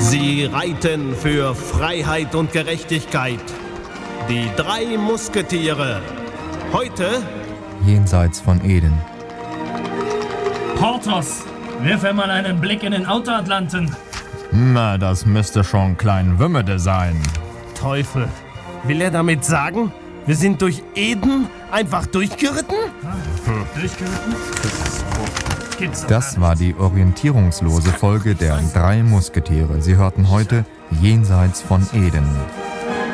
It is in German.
Sie reiten für Freiheit und Gerechtigkeit. Die 3 Musketiere. Heute jenseits von Eden. Porthos, wirf einmal einen Blick in den Outer-Atlanten. Na, das müsste schon Klein Wümmede sein. Teufel. Will er damit sagen, wir sind durch Eden einfach durchgeritten? Durchgeritten? Gibt's doch Das gar war nicht. die orientierungslose Folge der 3 Musketiere. Sie hörten heute jenseits von Eden.